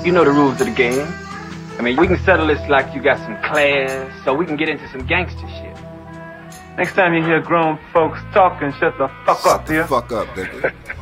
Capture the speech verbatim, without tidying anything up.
You know the rules of the game. I mean, we can settle this like you got some class, so we can get into some gangster shit. Next time you hear grown folks talking, shut the fuck Shut up, the yeah? fuck up, nigga.